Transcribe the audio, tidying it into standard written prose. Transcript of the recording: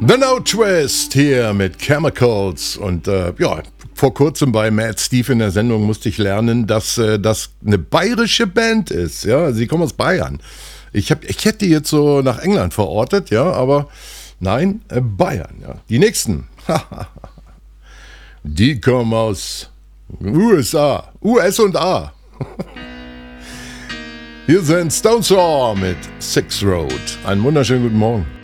The No Twist hier mit Chemicals und vor kurzem bei Mad Steve in der Sendung musste ich lernen, dass das eine bayerische Band ist. Ja, sie kommen aus Bayern. Ich hätte die jetzt so nach England verortet, ja, aber nein, Bayern. Ja. Die nächsten, die kommen aus USA, US und A. Hier sind Stone Sour mit Six Road. Einen wunderschönen guten Morgen.